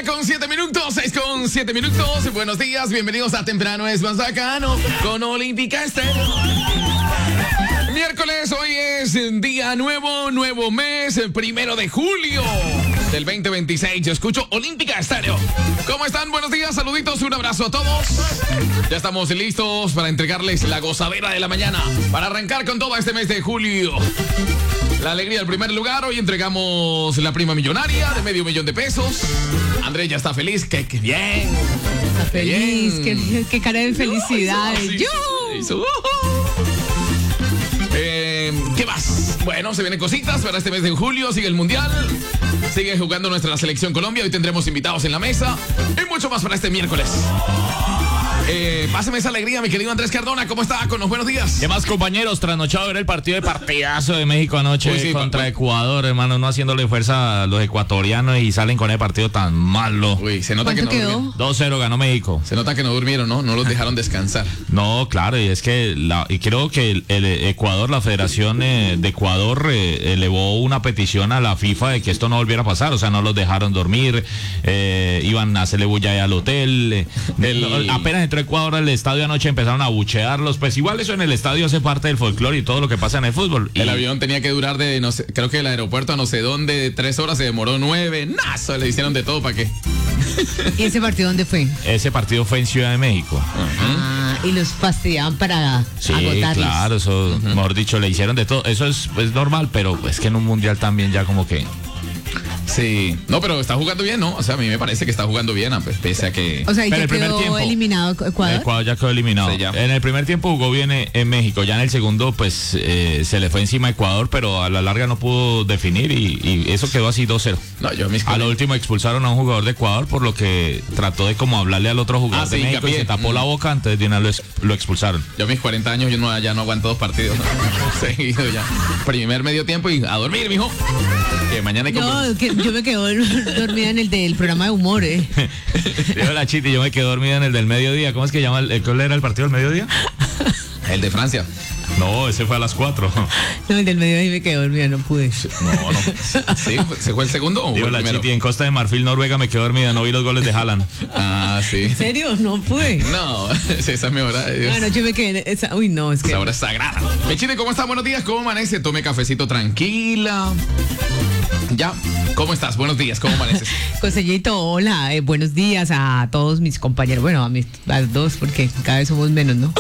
con 7 minutos, 6 con 7 minutos. Buenos días, bienvenidos a Temprano es Más Bacano con Olímpica Estéreo. Miércoles, hoy es día nuevo mes, el 1 de julio del 2026. Yo escucho Olímpica Estéreo. ¿Cómo están? Buenos días, saluditos, un abrazo a todos. Ya estamos listos para entregarles la gozadera de la mañana, para arrancar con todo este mes de julio. La alegría del primer lugar, hoy entregamos la prima millonaria de $500,000 de pesos. Andrés ya está feliz, que bien. Está feliz, qué cara de felicidad. ¿Qué más? Bueno, se vienen cositas para este mes de julio, sigue el Mundial, sigue jugando nuestra selección Colombia, hoy tendremos invitados en la mesa y mucho más para este miércoles. Páseme esa alegría, mi querido Andrés Cardona. ¿Cómo está? Con los buenos días. ¿Qué más, compañeros? Trasnochado ver el partidazo de México anoche contra Ecuador, hermano. No haciéndole fuerza a los ecuatorianos y salen con el partido tan malo. Uy, se nota que no quedó? 2-0 ganó México. Se nota que no durmieron, ¿no? No los dejaron descansar. No, claro, y es que y creo que el Ecuador, la Federación de Ecuador elevó una petición a la FIFA de que esto no volviera a pasar. O sea, no los dejaron dormir, iban a hacerle bulla al hotel. Apenas entró Ecuador al estadio anoche, empezaron a abuchearlos. Pues igual eso en el estadio hace parte del folclore y todo lo que pasa en el fútbol. El avión tenía que durar de, no sé, creo que el aeropuerto a no sé dónde, 3 horas, se demoró 9. Nazo, le hicieron de todo, ¿para qué? ¿Y ese partido dónde fue? Ese partido fue en Ciudad de México. Y los fastidiaban para agotarlos. Claro, eso, mejor dicho, le hicieron de todo. Eso es normal, pero es que en un mundial también ya como que... Sí, no, pero está jugando bien, ¿no? O sea, a mí me parece que está jugando bien, pese a que... O sea, ya quedó eliminado Ecuador. Ecuador ya quedó eliminado. Sí, ya. En el primer tiempo jugó bien en México, ya en el segundo pues se le fue encima a Ecuador, pero a la larga no pudo definir y eso quedó así 2-0. No, a lo último expulsaron a un jugador de Ecuador por lo que trató de como hablarle al otro jugador de México y se tapó la boca, antes de una lo expulsaron. Yo a mis 40 años ya no aguanto 2 partidos seguidos ya. Primer medio tiempo y a dormir, mijo. Que mañana hay yo me quedo dormida en el del programa de humor, Dijo la Chiti, yo me quedé dormida en el del mediodía. ¿Cómo es que llama? ¿Cuál era el partido del mediodía? El de Francia. No, ese fue a las 4. No, el del mediodía me quedé dormida, no pude. No. ¿Sí? ¿Se fue el segundo o dijo el la primero? Chiti, en Costa de Marfil, Noruega, me quedé dormida, no vi los goles de Haaland. Sí. ¿En serio? No pude. No, esa es mi hora. Bueno, yo me quedé uy, no, es que... Esa hora es sagrada. Mi Chiti, ¿cómo está? Buenos días, ¿cómo amanece? Tome cafecito tranquila. Ya, ¿cómo estás? Buenos días, ¿cómo amaneces? Consellito, hola, buenos días a todos mis compañeros, bueno, a los dos, porque cada vez somos menos, ¿no?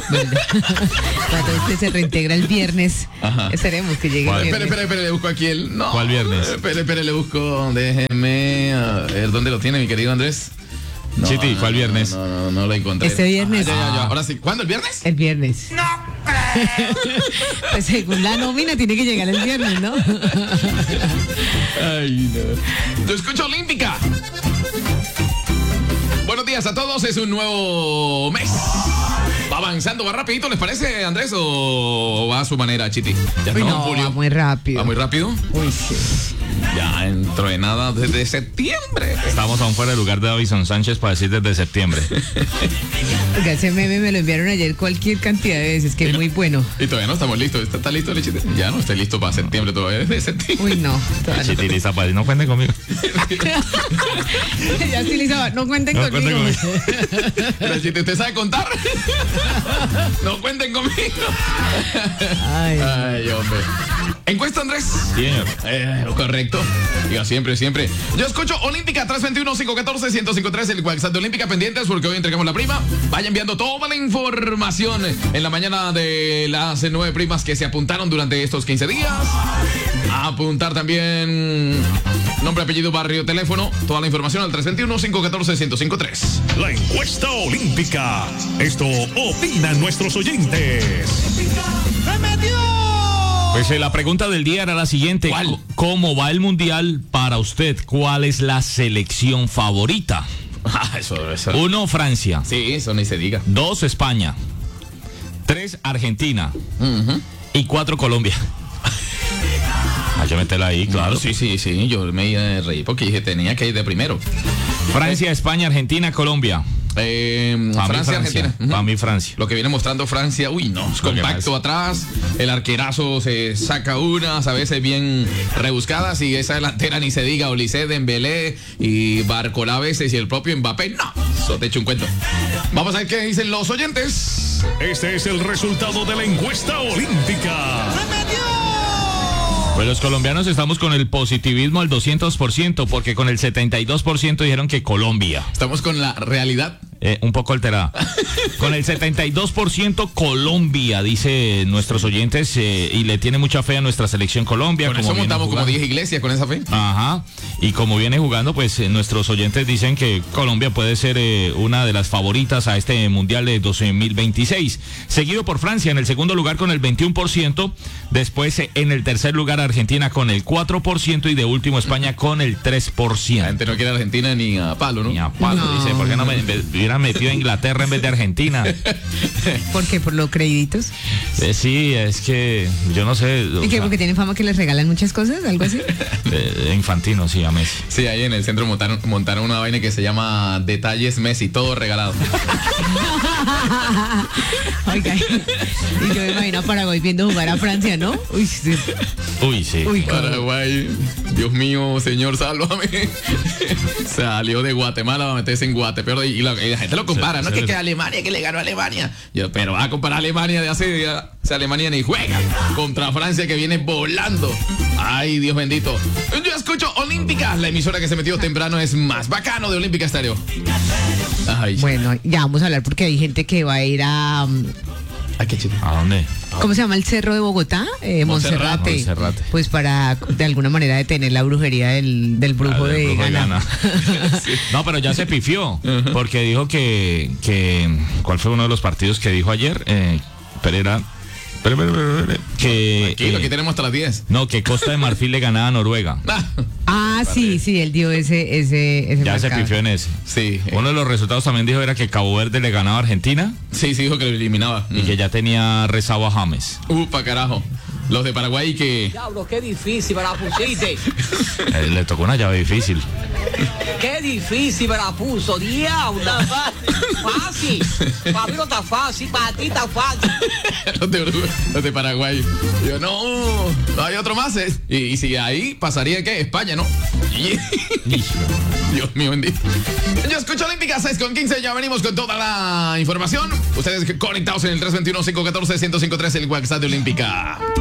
Cuando usted se reintegra el viernes, esperemos que llegue el viernes. Espere, le busco aquí el... No. ¿Cuál viernes? Espere, le busco, déjeme, a ver, ¿dónde lo tiene mi querido Andrés? No, Chiti, ¿cuál viernes? No lo encontré. Este viernes. Ya. Ahora sí, ¿cuándo, el viernes? El viernes. ¡No creo! Pues según la nómina tiene que llegar el viernes, ¿no? Ay, no. Yo escucho Olímpica. Buenos días a todos, es un nuevo mes. ¿Va avanzando, va rapidito, les parece, Andrés? ¿O va a su manera, Chiti? Ya no, Julio. Va muy rápido. ¿Va muy rápido? Uy, sí. Ya dentro de nada, desde septiembre. Estamos aún fuera del lugar de Davison Sánchez para decir desde septiembre. Porque ese meme me lo enviaron ayer cualquier cantidad de veces, que es muy bueno. Y todavía no estamos listos. ¿Está listo, Chiti? Ya no estoy listo para septiembre todavía, desde septiembre. Uy, no. Chiti, lista para decir, no cuenten conmigo. Ya estoy lista, no cuenten conmigo. Pero Chiti, ¿usted sabe contar? No cuenten conmigo. Ay, hombre. ¿Encuesta, Andrés? Sí, lo correcto. Diga, siempre. Yo escucho Olímpica 321-514-1053, el WhatsApp de Olímpica, pendientes porque hoy entregamos la prima. Vaya enviando toda la información en la mañana de las 9 primas que se apuntaron durante estos 15 días. A apuntar también nombre, apellido, barrio, teléfono, toda la información al 321-514-1053. La encuesta olímpica. Esto opinan nuestros oyentes. Pues la pregunta del día era la siguiente. ¿Cuál? ¿Cómo va el mundial para usted? ¿Cuál es la selección favorita? Eso. 1, Francia. Sí, eso ni se diga. 2, España. 3, Argentina. Y 4, Colombia. Hay que meterla ahí, claro. No, sí. Yo me reí porque dije tenía que ir de primero. Francia, España, Argentina, Colombia. Francia, Argentina. Para mí, Francia. Lo que viene mostrando Francia, uy, no, es compacto atrás, el arquerazo se saca unas, a veces bien rebuscadas, y esa delantera ni se diga, Olise, Dembélé y Barcola a veces, y el propio Mbappé, no, eso te echo un cuento. Vamos a ver qué dicen los oyentes. Este es el resultado de la encuesta olímpica. Pues los colombianos estamos con el positivismo al 200%, porque con el 72% dijeron que Colombia. Estamos con la realidad. Un poco alterada. Con el 72% Colombia, dice nuestros oyentes, y le tiene mucha fe a nuestra selección Colombia. Con eso montamos como 10 iglesias con esa fe. Ajá. Y como viene jugando, pues nuestros oyentes dicen que Colombia puede ser una de las favoritas a este Mundial de 2026. Seguido por Francia en el segundo lugar con el 21%. Después en el tercer lugar Argentina con el 4%. Y de último España con el 3%. La gente no quiere a Argentina ni a palo, ¿no? Ni a palo. No. Dice, ¿por qué no me hubieran metido a Inglaterra en vez de Argentina? ¿Por qué? ¿Por los créditos? Sí, es que yo no sé. ¿Y qué? ¿Porque tienen fama que les regalan muchas cosas? ¿Algo así? Infantino, sí, a Messi. Sí, ahí en el centro montaron una vaina que se llama Detalles Messi, todo regalado. Oiga, y yo me imagino a Paraguay viendo jugar a Francia, ¿no? Uy, sí. Uy, sí. Uy, Paraguay, Dios mío, señor, sálvame. Salió de Guatemala a meterse en Guatepeor y la gente lo compara, ¿no? Es que Alemania, que le ganó a Alemania. Pero va a comparar a Alemania de hace días. Alemania ni juega contra Francia, que viene volando. Ay, Dios bendito. Yo escucho Olímpica, la emisora que se metió temprano es más bacano de Olímpica Estéreo. Ay. Bueno, ya vamos a hablar porque hay gente que va a ir a... qué chido. ¿A dónde? ¿Cómo se llama el cerro de Bogotá? Monserrate. Pues para de alguna manera detener la brujería del brujo de Ghana. Sí. No, pero ya se pifió, porque dijo que ¿cuál fue uno de los partidos que dijo ayer? Pereira. Que aquí tenemos hasta las 10. No, que Costa de Marfil le ganaba a Noruega. Sí, él dio ese ya marcado. Se pifió en ese. Sí. Uno de los resultados también dijo era que Cabo Verde le ganaba a Argentina. Sí, dijo que lo eliminaba. Y que ya tenía rezado a James. Pa' carajo. Los de Paraguay que... Diablo, qué difícil me la pusiste. Le tocó una llave difícil. Qué difícil me la puso, diablo. Fácil. Para mí no está fácil, para ti está fácil. Los de Paraguay. Yo, no hay otro más. Y si ahí pasaría, ¿qué? España, ¿no? Dios mío, bendito. Yo escucho Olímpica 6:15. Ya venimos con toda la información. Ustedes conectados en el 321-514-1053, el WhatsApp de Olímpica.